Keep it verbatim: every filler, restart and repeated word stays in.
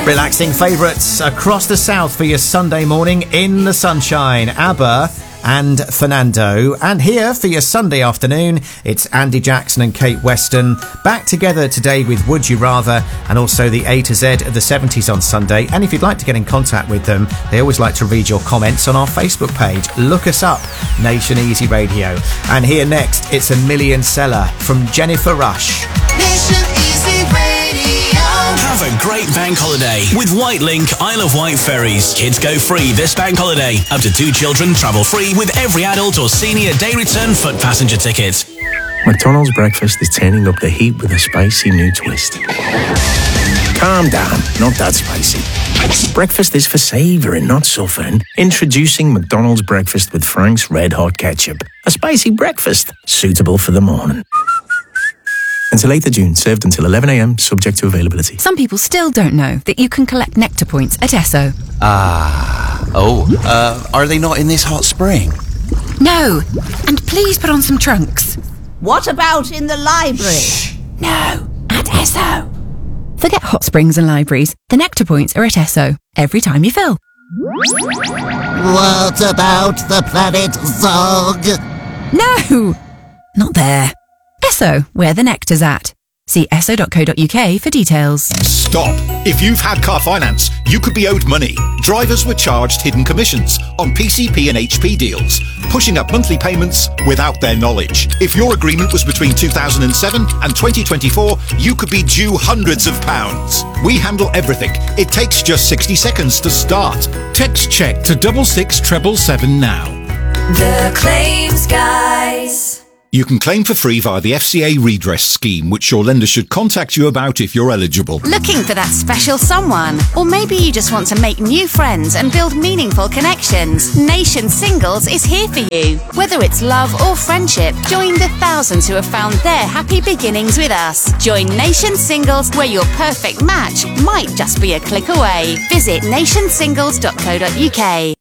Relaxing favourites across the south for your Sunday morning in the sunshine. ABBA and Fernando. And here for your Sunday afternoon, it's Andy Jackson and Kate Weston back together today with Would You Rather, and also the A to Z of the seventies on Sunday. And if you'd like to get in contact with them, they always like to read your comments on our Facebook page. Look us up, Nation Easy Radio. And here next, it's a million seller from Jennifer Rush. Nation Easy Radio. Have a great bank holiday with Whitelink Isle of Wight ferries. Kids go free this bank holiday. Up to two children travel free with every adult or senior day return foot passenger ticket. McDonald's breakfast is turning up the heat with a spicy new twist. Calm down, not that spicy. Breakfast is for savouring, not suffering. Introducing McDonald's breakfast with Frank's Red Hot Ketchup. A spicy breakfast suitable for the morning. Until eighth of June, served until eleven a m, subject to availability. Some people still don't know that you can collect Nectar points at Esso. Ah, oh, uh, are they not in this hot spring? No, and please put on some trunks. What about in the library? Shh. No, at Esso. Forget hot springs and libraries. The Nectar points are at Esso every time you fill. What about the planet Zog? No, not there. Esso, where the nectar's at. See esso dot co dot uk for details. Stop! If you've had car finance, you could be owed money. Drivers were charged hidden commissions on P C P and H P deals, pushing up monthly payments without their knowledge. If your agreement was between two thousand seven and twenty twenty-four, you could be due hundreds of pounds. We handle everything. It takes just sixty seconds to start. Text check to double six treble seven now. The Claims Guys. You can claim for free via the F C A redress scheme, which your lender should contact you about if you're eligible. Looking for that special someone? Or maybe you just want to make new friends and build meaningful connections. Nation Singles is here for you. Whether it's love or friendship, join the thousands who have found their happy beginnings with us. Join Nation Singles, where your perfect match might just be a click away. Visit nation singles dot co dot uk.